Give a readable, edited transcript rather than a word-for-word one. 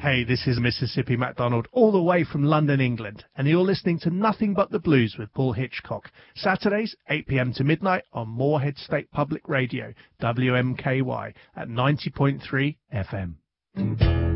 Hey, this is Mississippi MacDonald, all the way from London, England, and you're listening to Nothing But the Blues with Paul Hitchcock. Saturdays, 8 p.m. to midnight on Moorhead State Public Radio, WMKY, at 90.3 FM.